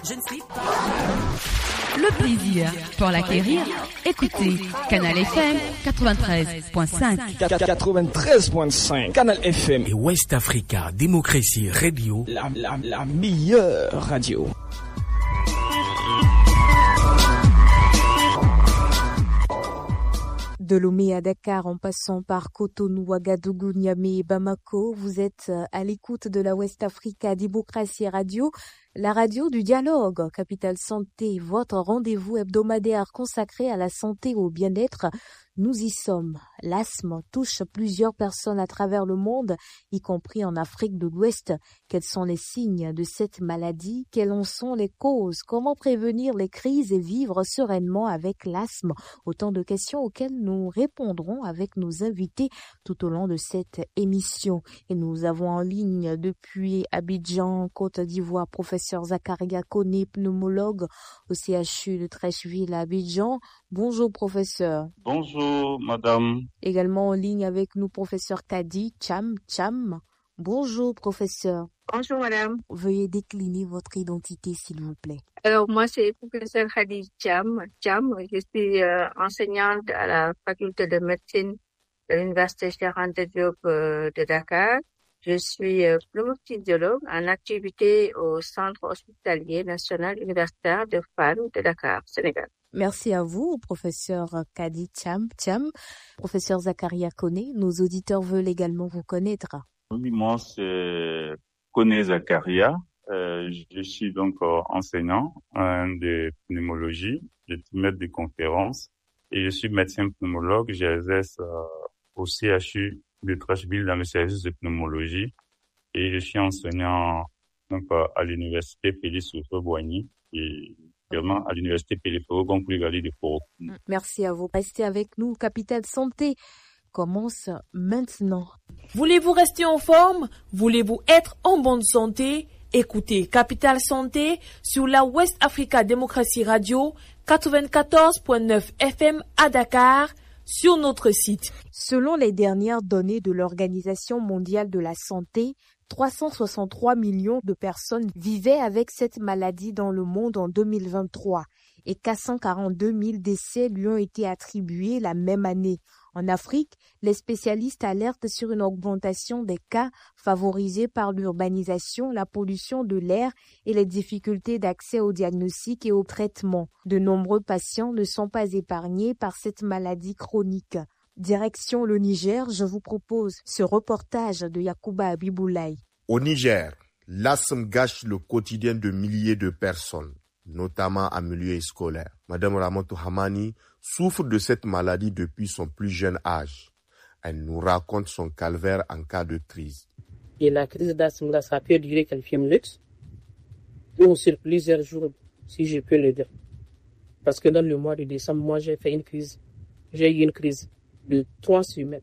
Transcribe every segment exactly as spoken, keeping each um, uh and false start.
Je ne suis pas. Le plaisir pour l'acquérir, écoutez Canal F M quatre-vingt-treize virgule cinq. quatre-vingt-treize virgule cinq. Canal F M et West Africa Démocratie Radio, la, la, la meilleure radio. De Lomé à Dakar, en passant par Cotonou, Ouagadougou, Niamey et Bamako, vous êtes à l'écoute de la West Africa Démocratie Radio, la radio du dialogue. Capital Santé, votre rendez-vous hebdomadaire consacré à la santé et au bien-être. Nous y sommes. L'asthme touche plusieurs personnes à travers le monde, y compris en Afrique de l'Ouest. Quels sont les signes de cette maladie? Quelles en sont les causes? Comment prévenir les crises et vivre sereinement avec l'asthme? Autant de questions auxquelles nous répondrons avec nos invités tout au long de cette émission. Et nous avons en ligne depuis Abidjan, Côte d'Ivoire, professeur Zakaria Koné, pneumologue au C H U de Treichville à Abidjan. Bonjour professeur. Bonjour madame. Également en ligne avec nous professeur Kadi Cham Cham. Bonjour professeur. Bonjour madame. Veuillez décliner votre identité s'il vous plaît. Alors moi c'est professeur Kadi Cham Cham. Je suis euh, enseignante à la faculté de médecine de l'université Cheikh Anta Diop euh, de Dakar. Je suis euh, pneumophysiologue en activité au centre hospitalier national universitaire de Fann de Dakar, Sénégal. Merci à vous, professeur Kadi Cham Cham. Professeur Zakaria Koné, nos auditeurs veulent également vous connaître. Oui, moi c'est Koné Zakaria. Euh, je suis donc euh, enseignant euh, de pneumologie, je suis maître de conférence et je suis médecin pneumologue. J'exerce euh, au C H U de Treichville dans le service de pneumologie et je suis enseignant donc euh, à l'université Félix Houphouët-Boigny et également à l'université Péléphéro Goncourt-Gali de Poro. Merci à vous. Restez avec nous. Capital Santé commence maintenant. Voulez-vous rester en forme? Voulez-vous être en bonne santé? Écoutez Capital Santé sur la West Africa Démocratie Radio quatre-vingt-quatorze virgule neuf F M à Dakar sur notre site. Selon les dernières données de l'Organisation mondiale de la santé, trois cent soixante-trois millions de personnes vivaient avec cette maladie dans le monde en deux mille vingt-trois et quatre cent quarante-deux mille décès lui ont été attribués la même année. En Afrique, les spécialistes alertent sur une augmentation des cas favorisés par l'urbanisation, la pollution de l'air et les difficultés d'accès au diagnostic et au traitement. De nombreux patients ne sont pas épargnés par cette maladie chronique. Direction le Niger, je vous propose ce reportage de Yacouba Abiboulaye. Au Niger, l'asthme gâche le quotidien de milliers de personnes, notamment en milieu scolaire. Madame Ramatou Hamani souffre de cette maladie depuis son plus jeune âge. Elle nous raconte son calvaire en cas de crise. Et la crise d'asthme, là, ça peut durer quelques minutes ou sur plusieurs jours, si je peux le dire. Parce que dans le mois de décembre, moi, j'ai fait une crise. J'ai eu une crise de trois semaines.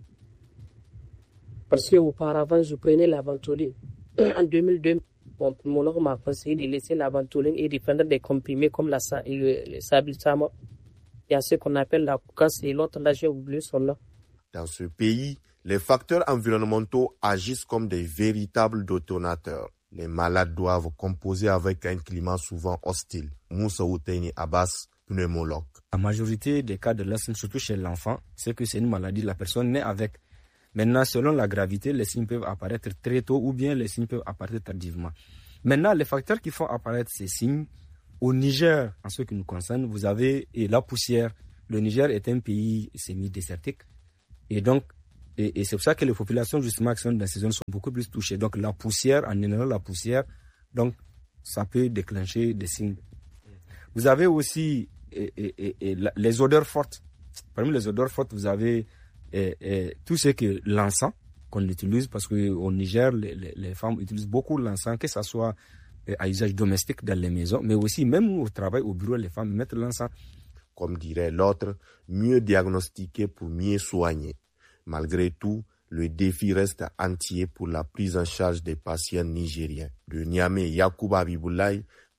Parce qu'auparavant, je prenais la ventoline. En deux mille deux, mon pneumologue m'a conseillé de laisser la ventoline et de prendre des comprimés comme la, le, le Salbutamol. Il y a ce qu'on appelle la coucasse et l'autre, là, j'ai oublié son nom. Dans ce pays, les facteurs environnementaux agissent comme des véritables détonateurs. Les malades doivent composer avec un climat souvent hostile. Moussa Outeini Abbas, pneumologue. La majorité des cas de l'asthme, surtout chez l'enfant, c'est que c'est une maladie, la personne naît avec. Maintenant, selon la gravité, les signes peuvent apparaître très tôt ou bien les signes peuvent apparaître tardivement. Maintenant, les facteurs qui font apparaître ces signes, au Niger, en ce qui nous concerne, vous avez et la poussière. Le Niger est un pays semi-désertique et donc et, et c'est pour ça que les populations justement qui sont dans ces zones sont beaucoup plus touchées. Donc la poussière, en général la poussière, donc ça peut déclencher des signes. Vous avez aussi et, et, et, et les odeurs fortes. Parmi les odeurs fortes, vous avez et, et, tout ce que l'encens qu'on utilise parce qu'au Niger, les, les, les femmes utilisent beaucoup l'encens, que ce soit à usage domestique dans les maisons, mais aussi même au travail, au bureau, les femmes mettent l'encens. Comme dirait l'autre, mieux diagnostiquer pour mieux soigner. Malgré tout, le défi reste entier pour la prise en charge des patients nigériens. De Niamey, Yacouba Abiboulaye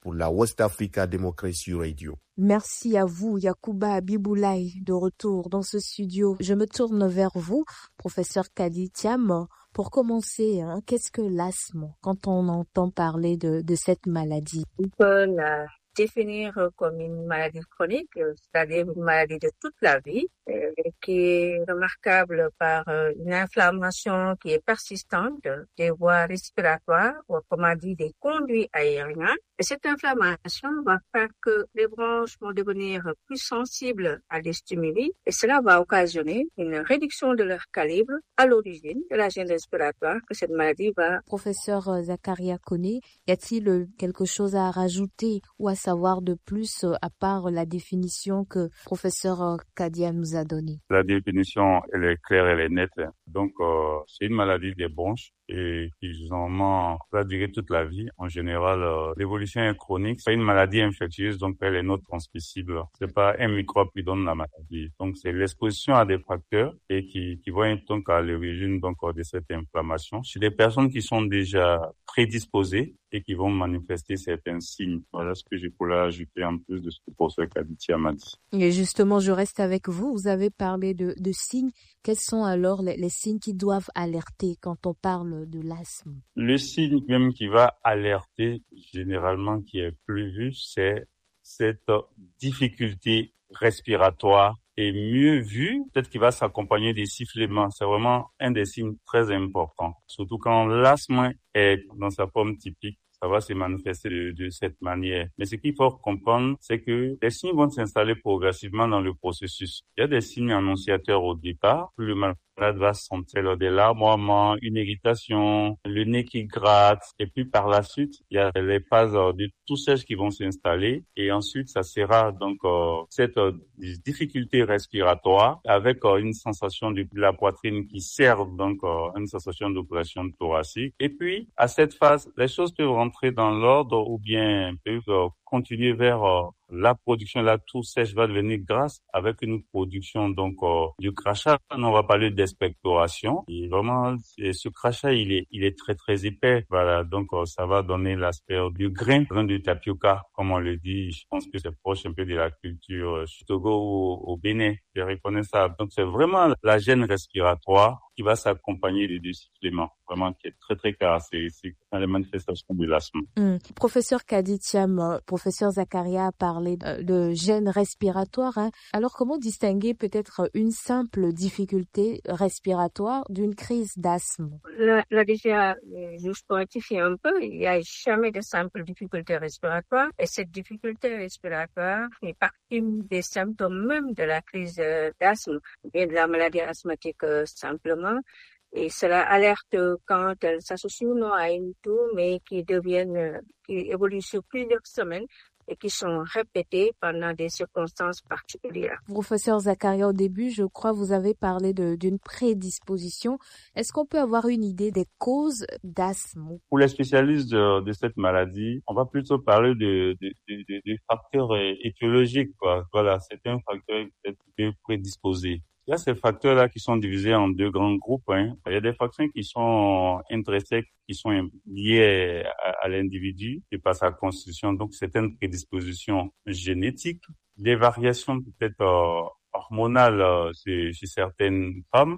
pour la West Africa Democracy Radio. Merci à vous, Yacouba Abiboulaye, de retour dans ce studio. Je me tourne vers vous, professeur Kadi Thiam. Pour commencer, hein, qu'est-ce que l'asthme quand on entend parler de, de cette maladie? On peut la définir comme une maladie chronique, c'est-à-dire une maladie de toute la vie, euh, qui est remarquable par euh, une inflammation qui est persistante des voies respiratoires, ou comme on dit des conduits aériens. Et cette inflammation va faire que les bronches vont devenir plus sensibles à des stimuli, et cela va occasionner une réduction de leur calibre à l'origine de la gêne respiratoire que cette maladie va. Professeur Zakaria Koné, y a-t-il quelque chose à rajouter ou à savoir de plus à part la définition que professeur Kadia nous a donnée? La définition, elle est claire, elle est nette. Donc, euh, c'est une maladie des bronches et qui généralement va durer toute la vie. En général, euh, l'évolution est chronique. C'est une maladie infectieuse, donc elle est non transmissible. C'est pas un microbe qui donne la maladie. Donc, c'est l'exposition à des facteurs et qui, qui vont être donc à l'origine donc de cette inflammation. Chez des personnes qui sont déjà prédisposées et qui vont manifester certains signes. Voilà ce que j'ai pour ajouter en plus de ce que le professeur Kadi Thiam a dit. Et justement, je reste avec vous. Vous avez parlé de, de signes. Quels sont alors les, les signes qui doivent alerter quand on parle de l'asthme? Le signe même qui va alerter, généralement qui est plus vu, c'est cette difficulté respiratoire et mieux vu, peut-être qu'il va s'accompagner des sifflements. C'est vraiment un des signes très importants. Surtout quand l'asthme est dans sa forme typique, ça va se manifester de, de cette manière. Mais ce qu'il faut comprendre, c'est que les signes vont s'installer progressivement dans le processus. Il y a des signes annonciateurs au départ. Plus le malade va sentir des larmoiements, une irritation, le nez qui gratte. Et puis par la suite, il y a les phases de tout sèche qui vont s'installer. Et ensuite, ça sera donc euh, cette euh, difficulté respiratoire avec euh, une sensation de la poitrine qui sert donc euh, une sensation d'oppression thoracique. Et puis, à cette phase, les choses peuvent rentrer dans l'ordre ou bien peuvent euh, continuer vers euh, la production. La toux sèche va devenir grasse avec une production donc euh, du crachat. On va parler d'expectoration. Et vraiment, ce crachat, il est, il est très très épais. Voilà, donc euh, ça va donner l'aspect du grain, grain de tapioca, comme on le dit. Je pense que c'est proche un peu de la culture euh, du Togo ou au Bénin. Je reconnais ça. Donc c'est vraiment la gêne respiratoire qui va s'accompagner des deux sifflements, vraiment qui est très très caractéristique dans les manifestations de l'asthme. Mmh. Professeur Kadi Thiam, professeur Zakaria a parlé de gêne respiratoire. Hein. Alors comment distinguer peut-être une simple difficulté respiratoire d'une crise d'asthme? Là, là déjà, juste pour rectifier un peu, il n'y a jamais de simple difficulté respiratoire et cette difficulté respiratoire fait partie des symptômes même de la crise d'asthme et de la maladie asthmatique simplement. Et cela alerte quand elle s'associe ou non à une toux, mais qui deviennent, qui évoluent sur plusieurs semaines et qui sont répétées pendant des circonstances particulières. Professeur Zakaria, au début, je crois vous avez parlé de, d'une prédisposition. Est-ce qu'on peut avoir une idée des causes d'asthme? Pour les spécialistes de, de cette maladie, on va plutôt parler de, de, de, de, de facteurs étiologiques, quoi. Voilà, c'est un facteur peut-être prédisposé. Il y a ces facteurs-là qui sont divisés en deux grands groupes. Hein. Il y a des facteurs qui sont intrinsèques, qui sont liés à, à l'individu et par sa constitution, donc certaines prédispositions génétiques, des variations peut-être euh, hormonales euh, chez, chez certaines femmes,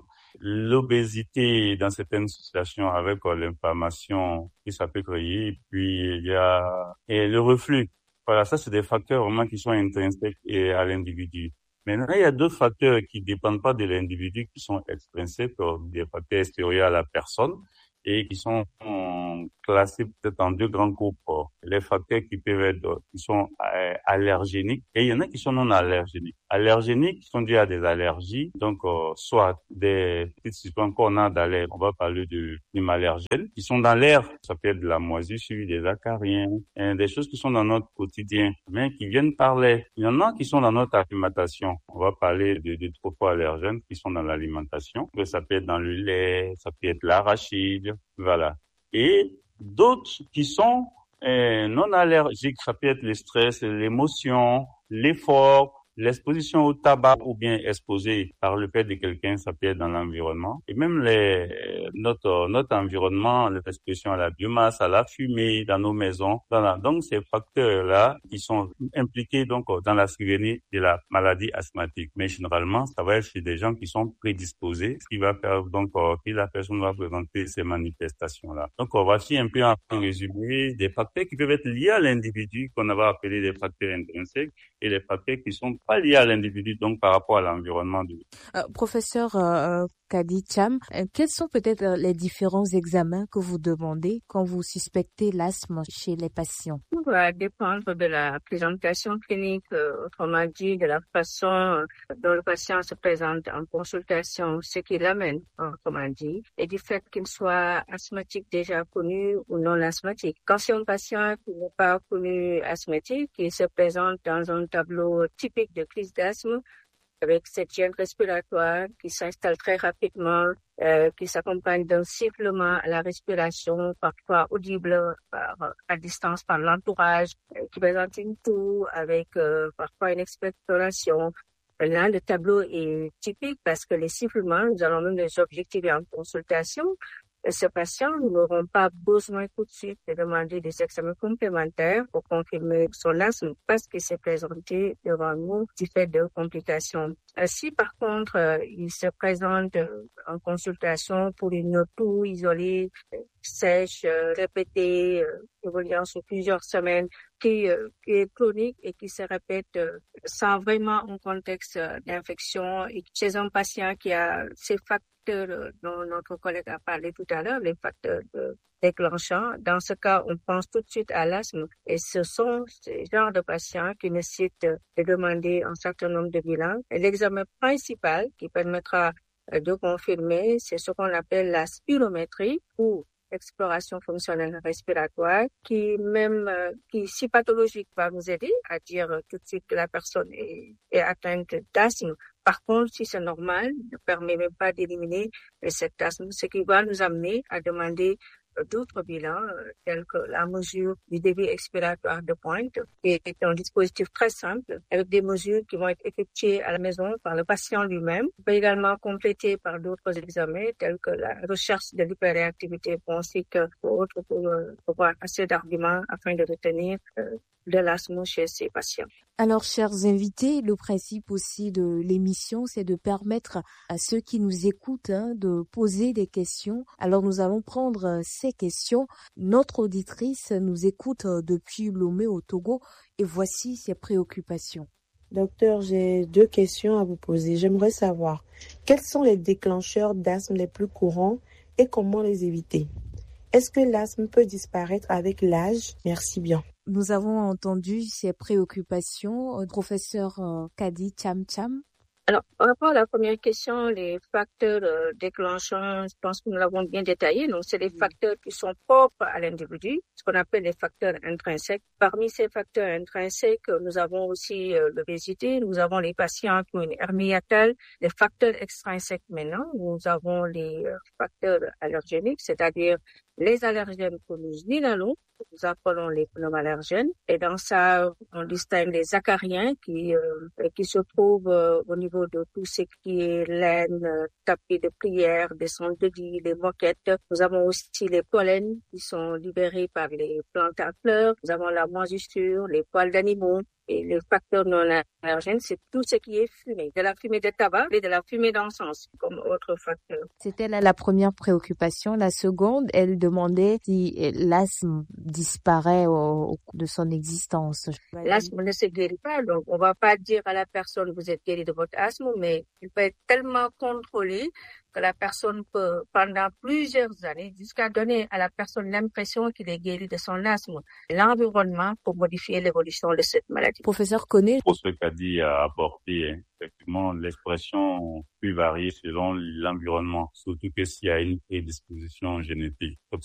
l'obésité dans certaines situations avec euh, l'inflammation que ça peut créer, et puis il y a et le reflux. Voilà, ça c'est des facteurs vraiment qui sont intrinsèques et à l'individu. Maintenant, il y a d'autres facteurs qui dépendent pas de l'individu, qui sont extrinsèques, des facteurs extérieurs à la personne et qui sont classés peut-être en deux grands groupes. Les facteurs qui peuvent être, qui sont allergéniques et il y en a qui sont non allergéniques. Allergéniques qui sont dus à des allergies, donc euh, soit des petites substances qu'on a dans l'air, on va parler de allergènes qui sont dans l'air, ça peut être de la moisissure, des acariens, hein, des choses qui sont dans notre quotidien, mais qui viennent par l'air. Il y en a qui sont dans notre alimentation. On va parler de, de trophoallergènes qui sont dans l'alimentation. Ça peut être dans le lait, ça peut être l'arachide, voilà. Et d'autres qui sont euh, non allergiques, ça peut être le stress, l'émotion, l'effort, l'exposition au tabac ou bien exposé par le fait de quelqu'un, ça peut être dans l'environnement. Et même les, notre, notre environnement, l'exposition à la biomasse, à la fumée, dans nos maisons. Voilà. Donc, ces facteurs-là, qui sont impliqués donc dans la survenue de la maladie asthmatique. Mais généralement, ça va être chez des gens qui sont prédisposés, ce qui va faire donc que la personne va présenter ces manifestations-là. Donc, on va aussi un peu en résumé des facteurs qui peuvent être liés à l'individu, qu'on va appeler des facteurs intrinsèques, et les facteurs qui sont pas liés à l'individu, donc par rapport à l'environnement. Du... Euh, professeur euh, Kadi Cham, euh, quels sont peut-être les différents examens que vous demandez quand vous suspectez l'asthme chez les patients? Tout va dépendre de la présentation clinique, euh, autrement dit, de la façon euh, dont le patient se présente en consultation, ce qui l'amène, autrement dit, et du fait qu'il soit asthmatique déjà connu ou non asthmatique. Quand c'est un patient qui n'est pas connu asthmatique, qui se présente dans un tableau typique de crise d'asthme, avec cette gêne respiratoire qui s'installe très rapidement, euh, qui s'accompagne d'un sifflement à la respiration, parfois audible par, à distance par l'entourage, euh, qui présente une toux avec euh, parfois une expectoration. Là, le tableau est typique parce que les sifflements, nous allons même les objectiver en consultation. Ce patient, nous n'aurons pas besoin tout de suite de demander des examens complémentaires pour confirmer son asthme parce qu'il s'est présenté devant nous du fait de complications. Si par contre, euh, il se présente euh, en consultation pour une toux isolée, euh, sèche, euh, répétée, euh, évoluant sur plusieurs semaines, qui, euh, qui est chronique et qui se répète euh, sans vraiment un contexte euh, d'infection, et chez un patient qui a ces facteurs dont notre collègue a parlé tout à l'heure, les facteurs de déclenchants. Dans ce cas, on pense tout de suite à l'asthme. Et ce sont ces genres de patients qui nécessitent de demander un certain nombre de bilans. Et l'examen principal qui permettra de confirmer, c'est ce qu'on appelle la spirométrie ou exploration fonctionnelle respiratoire, qui même, euh, qui si pathologique va nous aider à dire euh, tout de suite que la personne est, est atteinte d'asthme. Par contre, si c'est normal, ne permet même pas d'éliminer cet asthme, ce qui va nous amener à demander d'autres bilans, euh, tels que la mesure du débit expiratoire de pointe, qui est un dispositif très simple, avec des mesures qui vont être effectuées à la maison par le patient lui-même. On peut également compléter par d'autres examens, tels que la recherche de l'hyperréactivité bronchique ou autres, pour euh, avoir assez d'arguments afin de retenir euh, de l'asthme chez ces patients. Alors, chers invités, le principe aussi de l'émission, c'est de permettre à ceux qui nous écoutent hein, de poser des questions. Alors, nous allons prendre ces questions. Notre auditrice nous écoute depuis Lomé au Togo et voici ses préoccupations. Docteur, j'ai deux questions à vous poser. J'aimerais savoir quels sont les déclencheurs d'asthme les plus courants et comment les éviter. Est-ce que l'asthme peut disparaître avec l'âge? Merci bien. Nous avons entendu ces préoccupations. Professeur euh, Kadi Cham Cham. Alors, par rapport à la première question, les facteurs euh, déclenchants, je pense que nous l'avons bien détaillé. Donc, c'est les facteurs qui sont propres à l'individu, ce qu'on appelle les facteurs intrinsèques. Parmi ces facteurs intrinsèques, nous avons aussi euh, l'obésité, nous avons les patients qui ont une hernie hiatale, les facteurs extrinsèques maintenant. Nous avons les euh, facteurs allergéniques, c'est-à-dire les allergènes que nous inhalons, nous appelons les pneumallergènes. Et dans ça, on distingue les acariens qui euh, qui se trouvent euh, au niveau de tout ce qui est laine, euh, tapis de prière, descente de lit, les moquettes. Nous avons aussi les pollens qui sont libérés par les plantes à fleurs. Nous avons la moisissure, les poils d'animaux. Et le facteur non allergène, c'est tout ce qui est fumé, de la fumée de tabac et de la fumée d'encens comme autre facteur. C'était là la première préoccupation. La seconde, elle demandait si l'asthme disparaît au, au cours de son existence. L'asthme ne se guérit pas, donc on va pas dire à la personne vous êtes guéri de votre asthme, mais il peut être tellement contrôlé que la personne peut, pendant plusieurs années, jusqu'à donner à la personne l'impression qu'il est guéri de son asthme. L'environnement pour modifier l'évolution de cette maladie. Professeur Koné. Pour ce qu'a dit à apporter, hein, effectivement, l'expression peut varier selon l'environnement, surtout que s'il y a une prédisposition génétique. Donc,